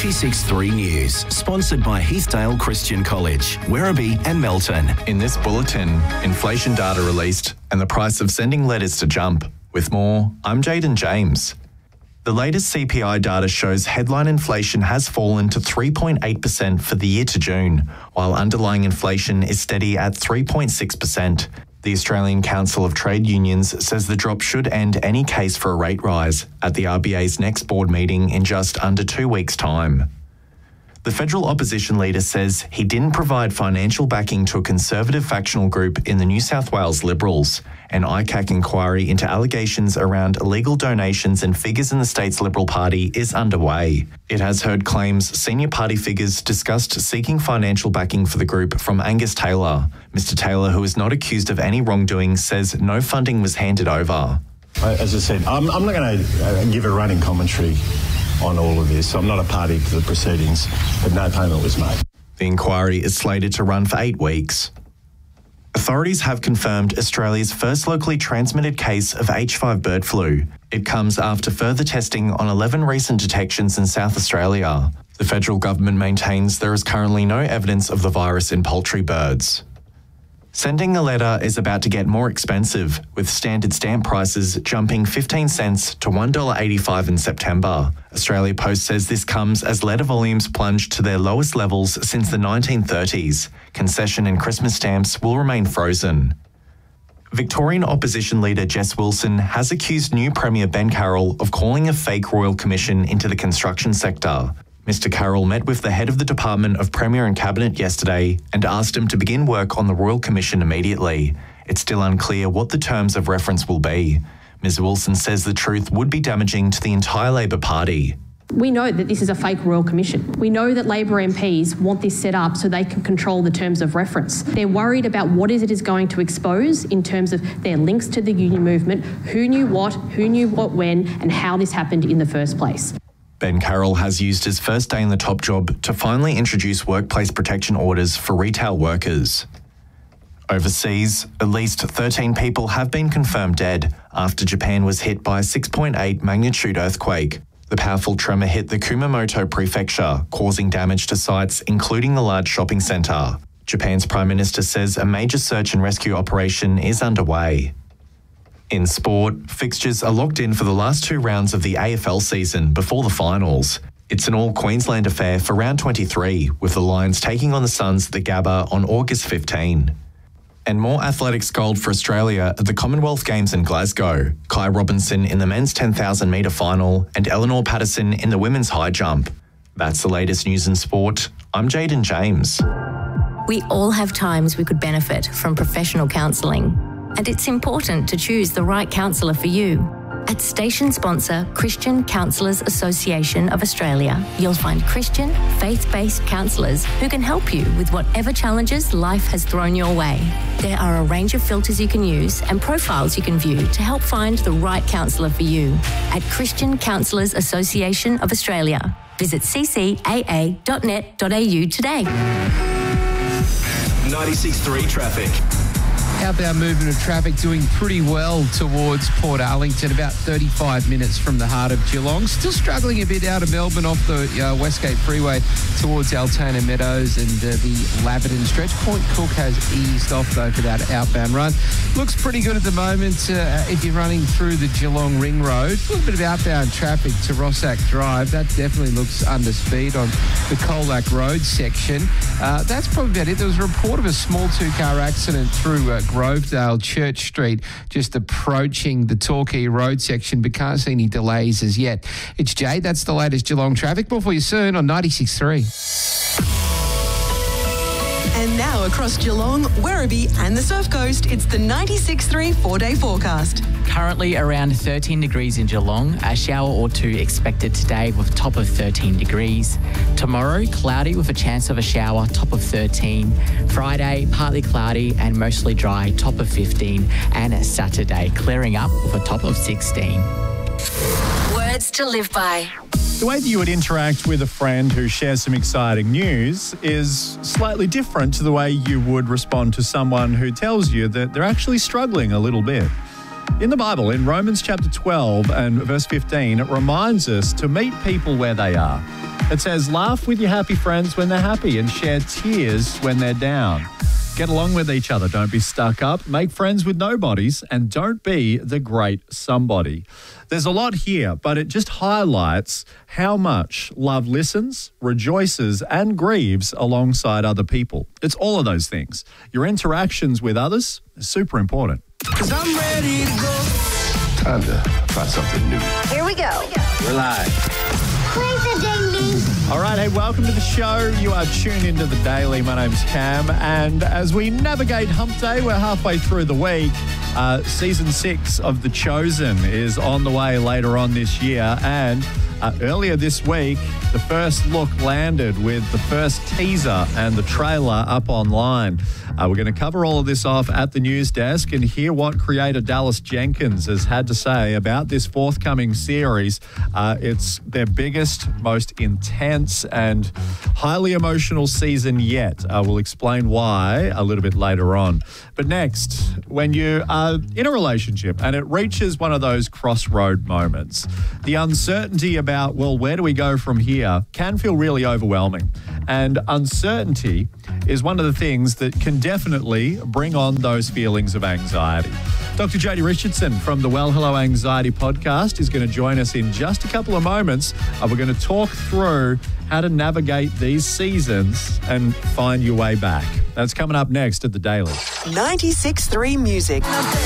96.3 News, sponsored by Heathdale Christian College, Werribee and Melton. In this bulletin, inflation data released and the price of sending letters to jump. With more, I'm Jaden James. The latest CPI data shows headline inflation has fallen to 3.8% for the year to June, while underlying inflation is steady at 3.6%. The Australian Council of Trade Unions says the drop should end any case for a rate rise at the RBA's next board meeting in just under 2 weeks' time. The federal opposition leader says he didn't provide financial backing to a conservative factional group in the New South Wales Liberals. An ICAC inquiry into allegations around illegal donations and figures in the state's Liberal Party is underway. It has heard claims senior party figures discussed seeking financial backing for the group from Angus Taylor. Mr Taylor, who is not accused of any wrongdoing, says no funding was handed over. As I said, I'm not going to give a running commentary on all of this. I'm not a party to the proceedings, but no payment was made. The inquiry is slated to run for 8 weeks. Authorities have confirmed Australia's first locally transmitted case of H5 bird flu. It comes after further testing on 11 recent detections in South Australia. The federal government maintains there is currently no evidence of the virus in poultry birds. Sending a letter is about to get more expensive, with standard stamp prices jumping 15 cents to $1.85 in September. Australia Post says this comes as letter volumes plunged to their lowest levels since the 1930s. Concession and Christmas stamps will remain frozen. Victorian opposition leader Jess Wilson has accused new Premier Ben Carroll of calling a fake Royal Commission into the construction sector. Mr Carroll met with the head of the Department of Premier and Cabinet yesterday and asked him to begin work on the Royal Commission immediately. It's still unclear what the terms of reference will be. Ms Wilson says the truth would be damaging to the entire Labor Party. We know that this is a fake Royal Commission. We know that Labor MPs want this set up so they can control the terms of reference. They're worried about what it is going to expose in terms of their links to the union movement, who knew what when, and how this happened in the first place. Ben Carroll has used his first day in the top job to finally introduce workplace protection orders for retail workers. Overseas, at least 13 people have been confirmed dead after Japan was hit by a 6.8 magnitude earthquake. The powerful tremor hit the Kumamoto prefecture, causing damage to sites including the large shopping centre. Japan's Prime Minister says a major search and rescue operation is underway. In sport, fixtures are locked in for the last 2 rounds of the AFL season before the finals. It's an all-Queensland affair for round 23, with the Lions taking on the Suns at the Gabba on August 15. And more athletics gold for Australia at the Commonwealth Games in Glasgow. Kai Robinson in the men's 10,000 metre final and Eleanor Patterson in the women's high jump. That's the latest news in sport. I'm Jaden James. We all have times we could benefit from professional counselling. And it's important to choose the right counsellor for you. At station sponsor Christian Counsellors Association of Australia, you'll find Christian, faith-based counsellors who can help you with whatever challenges life has thrown your way. There are a range of filters you can use and profiles you can view to help find the right counsellor for you. At Christian Counsellors Association of Australia, visit ccaa.net.au today. 96.3 traffic. Outbound movement of traffic doing pretty well towards Port Arlington, about 35 minutes from the heart of Geelong. Still struggling a bit out of Melbourne off the Westgate Freeway towards Altona Meadows and the Laverton stretch. Point Cook has eased off, though, for that outbound run. Looks pretty good at the moment if you're running through the Geelong Ring Road. A little bit of outbound traffic to Rossack Drive. That definitely looks under speed on the Colac Road section. That's probably about it. There was a report of a small 2-car accident through Grovedale Church Street, just approaching the Torquay Road section, but can't see any delays as yet. It's Jade. That's the latest Geelong traffic. More for you soon on 96.3. And now across Geelong, Werribee and the Surf Coast, it's the 96.3 4-day forecast. Currently around 13 degrees in Geelong, a shower or 2 expected today with a top of 13 degrees. Tomorrow, cloudy with a chance of a shower, top of 13. Friday, partly cloudy and mostly dry, top of 15. And Saturday, clearing up with a top of 16. Words to live by. The way that you would interact with a friend who shares some exciting news is slightly different to the way you would respond to someone who tells you that they're actually struggling a little bit. In the Bible, in Romans chapter 12 and verse 15, it reminds us to meet people where they are. It says, laugh with your happy friends when they're happy and share tears when they're down. Get along with each other. Don't be stuck up. Make friends with nobodies and don't be the great somebody. There's a lot here, but it just highlights how much love listens, rejoices and grieves alongside other people. It's all of those things. Your interactions with others is super important. 'Cause I'm ready to go. Time to try something new. Here we go. We're live. All right, hey, welcome to the show. You are tuned into The Daily. My name's Cam, and as we navigate Hump Day, we're halfway through the week. Season 6 of The Chosen is on the way later on this year, and earlier this week, the first look landed with the first teaser and the trailer up online. We're going to cover all of this off at the news desk and hear what creator Dallas Jenkins has had to say about this forthcoming series. It's their biggest, most intense and highly emotional season yet. We'll explain why a little bit later on. But next, when you are in a relationship and it reaches one of those crossroad moments, the uncertainty about, well, where do we go from here can feel really overwhelming. And uncertainty is one of the things that can definitely bring on those feelings of anxiety. Dr. Jodie Richardson from the Well Hello Anxiety podcast is going to join us in just a couple of moments. We're going to talk through how to navigate these seasons and find your way back. That's coming up next at The Daily. 96.3 Music.